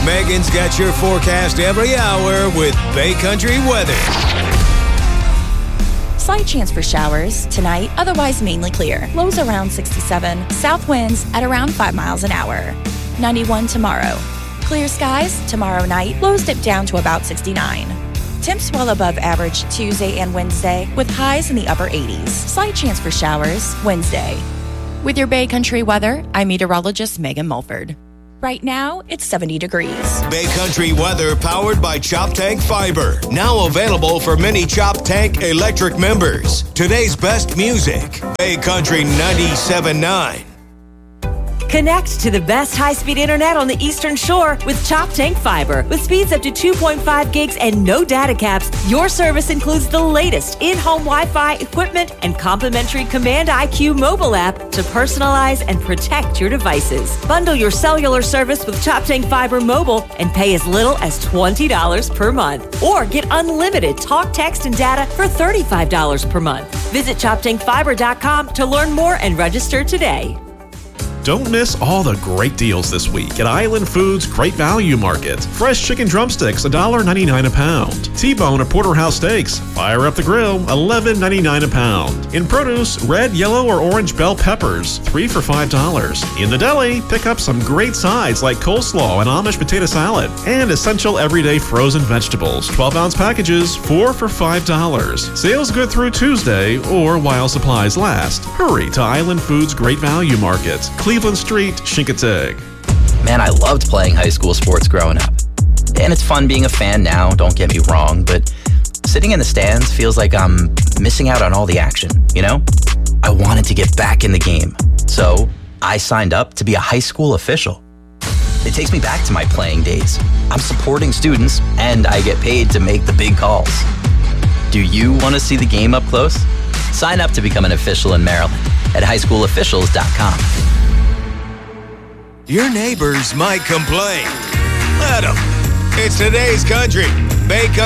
Megan's got your forecast every hour with Bay Country weather. Slight chance for showers tonight, otherwise mainly clear. Lows around 67. South winds at around 5 miles an hour. 91 tomorrow. Clear skies tomorrow night. Lows dip down to about 69. Temps well above average Tuesday and Wednesday with highs in the upper 80s. Slight chance for showers Wednesday. With your Bay Country weather, I'm meteorologist Megan Mulford. Right now, it's 70 degrees. Bay Country weather powered by Chop Tank Fiber. Now available for many Chop Tank Electric members. Today's best music. Bay Country 97.9. Connect to the best high-speed internet on the Eastern Shore with Chop Tank Fiber. With speeds up to 2.5 gigs and no data caps, your service includes the latest in-home Wi-Fi equipment and complimentary Command IQ mobile app to personalize and protect your devices. Bundle your cellular service with Chop Tank Fiber Mobile and pay as little as $20 per month. Or get unlimited talk, text, and data for $35 per month. Visit ChopTankFiber.com to learn more and register today. Don't miss all the great deals this week at Island Foods Great Value Market. Fresh chicken drumsticks, $1.99 a pound. T-bone or porterhouse steaks, fire up the grill, $11.99 a pound. In produce, red, yellow, or orange bell peppers, 3 for $5. In the deli, pick up some great sides like coleslaw and Amish potato salad. And essential everyday frozen vegetables, 12-ounce packages, 4 for $5. Sales good through Tuesday or while supplies last. Hurry to Island Foods Great Value Market, Cleveland Street, Chincoteague. Man, I loved playing high school sports growing up. And it's fun being a fan now, don't get me wrong, but sitting in the stands feels like I'm missing out on all the action, you know? I wanted to get back in the game, so I signed up to be a high school official. It takes me back to my playing days. I'm supporting students, and I get paid to make the big calls. Do you want to see the game up close? Sign up to become an official in Maryland at highschoolofficials.com. Your neighbors might complain. Let them. It's today's country. Bay Country.